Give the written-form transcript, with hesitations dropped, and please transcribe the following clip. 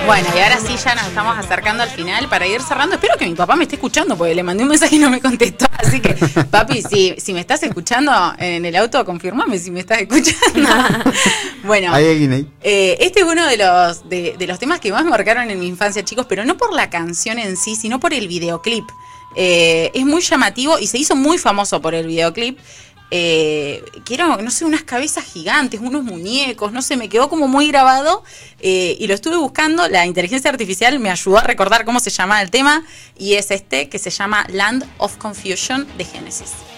Bueno, y ahora sí ya nos estamos acercando al final para ir cerrando. Espero que mi papá me esté escuchando, porque le mandé un mensaje y no me contestó. Así que, papi, si me estás escuchando en el auto, confirmame si me estás escuchando. Bueno, ¿Hay alguien ahí? este es uno de los temas que más me marcaron en mi infancia, chicos, pero no por la canción en sí, sino por el videoclip. Es muy llamativo y se hizo muy famoso por el videoclip. Quiero, no sé, unas cabezas gigantes, unos muñecos, no sé, me quedó como muy grabado y lo estuve buscando. La inteligencia artificial me ayudó a recordar cómo se llamaba el tema y es este que se llama Land of Confusion de Genesis.